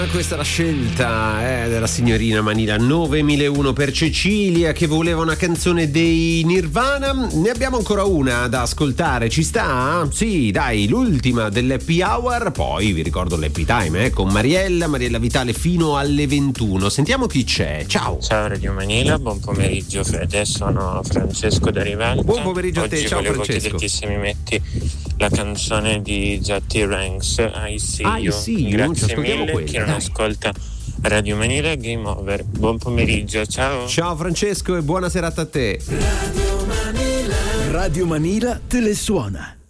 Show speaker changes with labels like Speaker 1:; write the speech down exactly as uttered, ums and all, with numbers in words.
Speaker 1: Questa è la scelta eh, della signorina Manila. Novemilauno per Cecilia che voleva una canzone dei Nirvana. Ne abbiamo ancora una da ascoltare, ci sta? Sì, dai, l'ultima dell'Happy Hour. Poi vi ricordo l'Happy Time eh, con Mariella, Mariella Vitale fino alle ventuno. Sentiamo chi c'è. Ciao.
Speaker 2: Ciao Radio Manila, buon pomeriggio Fede, sono Francesco da Rivalta.
Speaker 1: Buon pomeriggio a te,
Speaker 2: Oggi
Speaker 1: ciao
Speaker 2: volevo
Speaker 1: Francesco.
Speaker 2: chiederti se mi metti la canzone di Jatti Ranks, I See
Speaker 1: I
Speaker 2: You.
Speaker 1: See You, ci
Speaker 2: Grazie
Speaker 1: ascoltiamo
Speaker 2: mille,
Speaker 1: quella,
Speaker 2: chi non
Speaker 1: dai.
Speaker 2: ascolta Radio Manila, Game Over. Buon pomeriggio, ciao.
Speaker 1: Ciao Francesco e buona serata a te.
Speaker 3: Radio Manila te le suona.